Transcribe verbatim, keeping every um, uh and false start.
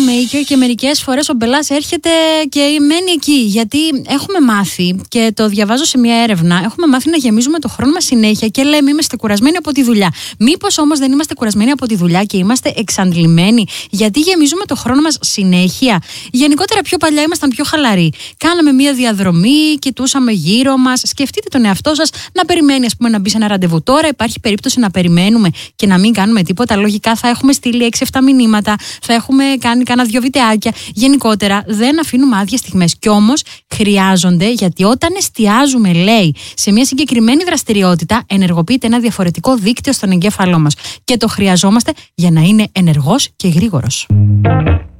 maker και μερικές φορές ο μπελάς έρχεται και μένει εκεί. Γιατί έχουμε μάθει, και το διαβάζω σε μια έρευνα, έχουμε μάθει να γεμίζουμε το χρόνο μας συνέχεια και λέμε είμαστε κουρασμένοι από τη δουλειά. Μήπως όμως δεν είμαστε κουρασμένοι από τη δουλειά και είμαστε εξαντλημένοι, γιατί γεμίζουμε το χρόνο μας συνέχεια? Γενικότερα πιο παλιά ήμασταν πιο χαλαροί. Κάναμε μια διαδρομή, κοιτούσαμε γύρω μας. Σκεφτείτε τον εαυτό σας να περιμένει, ας πούμε, να μπει σε ένα ραντεβού. Τώρα υπάρχει περίπτωση να περιμένουμε και να μην κάνουμε τίποτα? Λογικά θα έχουμε στείλει έξι εφτά μηνύματα, θα έχουμε κάνει κάνα δυο βιντεάκια. Γενικότερα δεν αφήνουμε άδειες στιγμές. Κι όμως χρειάζονται, γιατί όταν εστιάζουμε, λέει, σε μια συγκεκριμένη δραστηριότητα, ενεργοποιείται ένα διαφορετικό δίκτυο στον εγκέφαλό μας. Και το χρειαζόμαστε για να είναι ενεργός και γρήγορος.